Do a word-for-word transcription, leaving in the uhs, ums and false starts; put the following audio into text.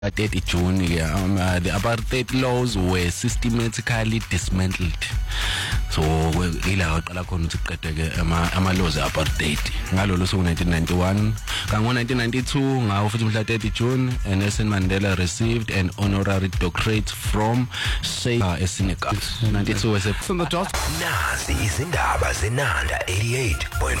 thirty June ke um, uh, the apartheid laws were systematically dismantled. So ila waqala khona ukuthi kuqedeke ama ama laws apartheid ngalolu suku nineteen ninety-one ka ngo nineteen ninety-two ngawo futhi mhla thirty June Nelson Mandela received an honorary doctorate from Sheikh eSenegal ninety-two From the dot Nazi izindaba zenanda eighty-eight point